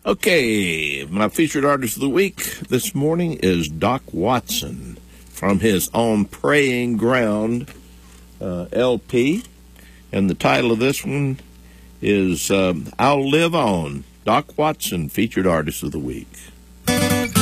Okay, my featured artist of the week this morning is Doc Watson from his On Praying Ground LP. And the title of this one is I'll Live On. Doc Watson, featured artist of the week.